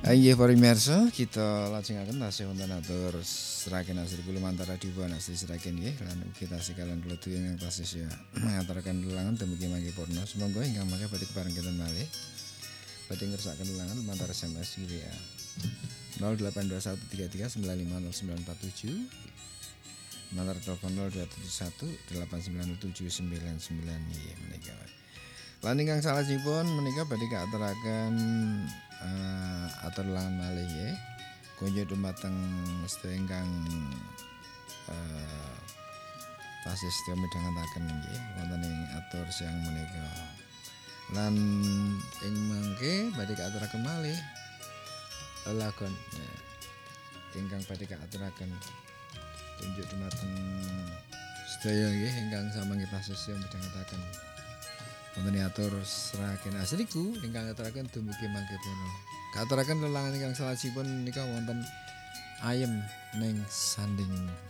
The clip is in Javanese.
Inggih pamirsa, kita lajengaken tasih wonten atur seraken asri kula mantara diwan asri seraken nggih lan ugi tasih kaliyan kula duwe ingkang tasih ngaturaken lelangan dumugi mangke purna. Sumangga ingkang mangke badhe bareng kinten malih. Badhe ngersakaken lelangan mantara SMS WA 082133950947 mantara telepon 0271890799 nggih menika. Lan ingkang salajengipun menika badhe kaaturaken atur lelangan malih nggih. Kunjuk dumateng sedaya ingkang tasih sedaya midhangetaken nggih wonten ing atur siang menika. Lan ing mangke badhe kaaturaken malih lelagon ingkang badhe kaaturaken kunjuk dumateng sedaya nggih ingkang samangke tasih sedaya midhangetaken wonten atur seraken asriku ingkang ngaturaken dumugi mangke purna. Kaaturaken lelangan ingkang salajengipun menika wonten ayem ning sanding